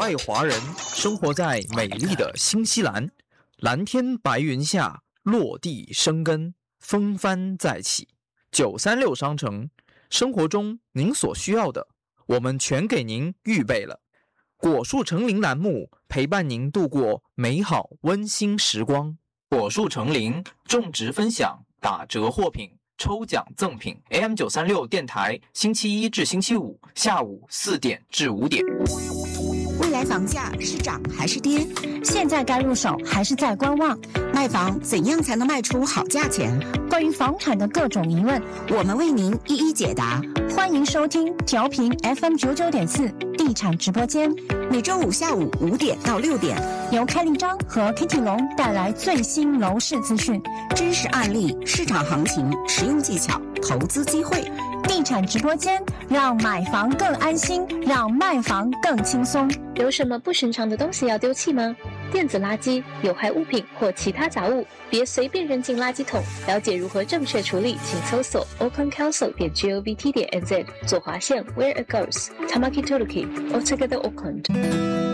外华人生活在美丽的新西兰，蓝天白云下落地生根，风帆再起。936商城，生活中您所需要的，我们全给您预备了。果树成林栏目陪伴您度过美好温馨时光。果树成林种植分享打折货品抽奖赠品 AM936 电台星期一至星期五下午4点至5点。 未来房价是涨还是跌？ 现在该入手还是在观望？ 卖房怎样才能卖出好价钱？ 关于房产的各种疑问， 我们为您一一解答。 欢迎收听调频 FM99.4地产直播间， 每周五下午5点到6点， 由开立章和 Kitty 龙带来最新楼市资讯、 知识案例、市场行情、实用技巧、投资机会。 地产直播间，让买房更安心，让卖房更轻松。 有什么不寻常的东西要丢弃吗？电子垃圾、有害物品或其他杂物，别随便扔进垃圾桶。了解如何正确处理，请搜索 aucklandcouncil.govt.nz 左滑线 Where it goes Tamaki Turuki Altogether Auckland。